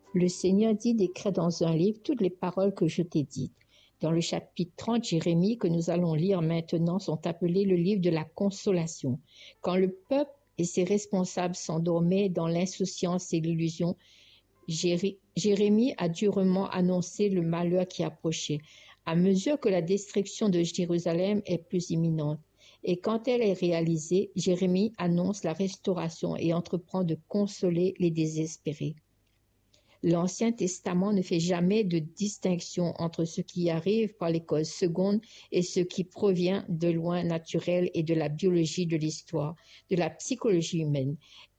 Le Seigneur dit d'écrire dans un livre toutes les paroles que je t'ai dites. Dans le chapitre 30, Jérémie, que nous allons lire maintenant, sont appelés le livre de la consolation. Quand le peuple et ses responsables s'endormaient dans l'insouciance et l'illusion, Jérémie a durement annoncé le malheur qui approchait, à mesure que la destruction de Jérusalem est plus imminente. Et quand elle est réalisée, Jérémie annonce la restauration et entreprend de consoler les désespérés. L'Ancien Testament ne fait jamais de distinction entre ce qui arrive par les causes secondes et ce qui provient de loin naturel et de la biologie de l'histoire, de la psychologie humaine.